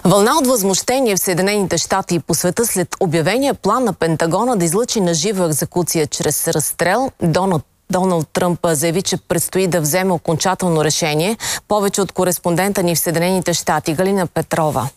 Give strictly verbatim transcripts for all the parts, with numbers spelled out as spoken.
Вълна от възмущение в Съединените щати и по света след обявения план на Пентагона да излъчи на живо екзекуция чрез разстрел. Доналд Доналд Тръмп заяви, че предстои да вземе окончателно решение. Повече от кореспондента ни в Съединените щати Галина Петрова.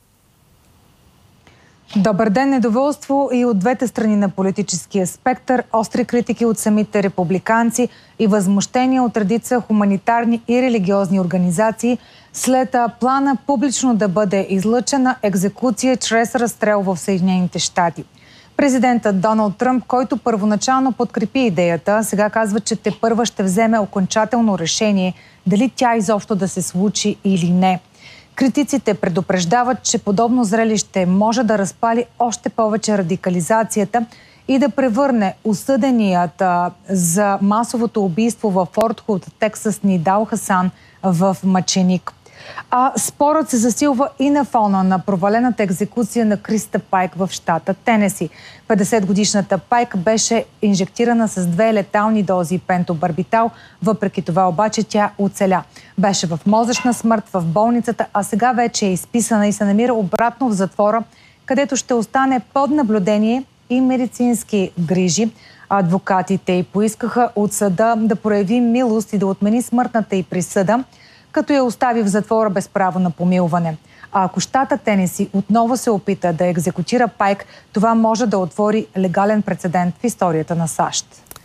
Добър ден! Недоволство и от двете страни на политическия спектър, остри критики от самите републиканци и възмущения от редица хуманитарни и религиозни организации след плана публично да бъде излъчена екзекуция чрез разстрел в Съединените щати. Президентът Доналд Тръмп, който първоначално подкрепи идеята, сега казва, че тепърва ще вземе окончателно решение дали тя изобщо да се случи или не. Критиците предупреждават, че подобно зрелище може да разпали още повече радикализацията и да превърне осъденият а, за масовото убийство във Форт Худ, Тексас, Нидал Хасан в мъченик. А спорът се засилва и на фона на провалената екзекуция на Криста Пайк в щата Тенеси. петдесетгодишната Пайк беше инжектирана с две летални дози пентобарбитал. Въпреки това обаче тя оцеля. Беше в мозъчна смърт в болницата, а сега вече е изписана и се намира обратно в затвора, където ще остане под наблюдение и медицински грижи. Адвокатите й поискаха от съда да прояви милост и да отмени смъртната й присъда, като я остави в затвора без право на помилване. А ако щата Тенеси отново се опита да екзекутира Пайк, това може да отвори легален прецедент в историята на САЩ.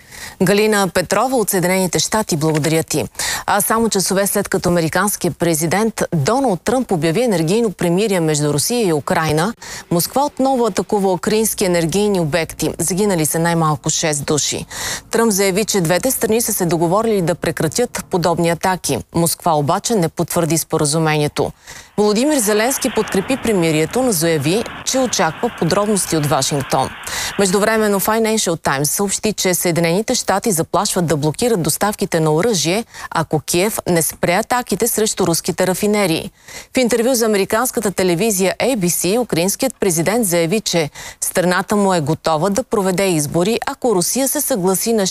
Галина Петрова от Съединените щати, благодаря ти. А само часове след като американският президент Доналд Тръмп обяви енергийно примирие между Русия и Украйна, Москва отново атакува украински енергийни обекти. Загинали са най-малко шест души. Тръмп заяви, че двете страни са се договорили да прекратят подобни атаки. Москва обаче не потвърди споразумението. Володимир Зеленски подкрепи примирието, но заяви, че очаква подробности от Вашингтон. Междувременно Financial Times съобщи, че Съединените щати заплашват да блокират доставките на оръжие, ако Киев не спре атаките срещу руските рафинерии. В интервю за американската телевизия Ей Би Си, украинският президент заяви, че страната му е готова да проведе избори, ако Русия се съгласи на